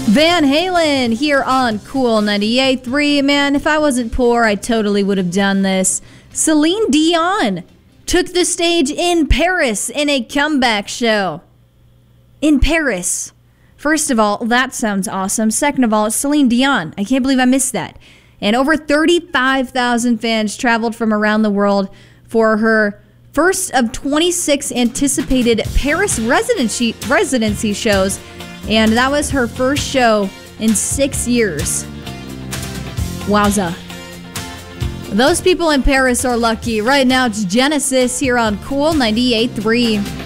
Van Halen here on Cool 98.3. Man, if I wasn't poor, I totally would have done this. Celine Dion took the stage in Paris in a comeback show. In Paris. First of all, that sounds awesome. Second of all, it's Celine Dion. I can't believe I missed that. And over 35,000 fans traveled from around the world for her first of 26 anticipated Paris residency shows. And that was her first show in 6 years. Wowza. Those people in Paris are lucky. Right now, it's Genesis here on Cool 98.3.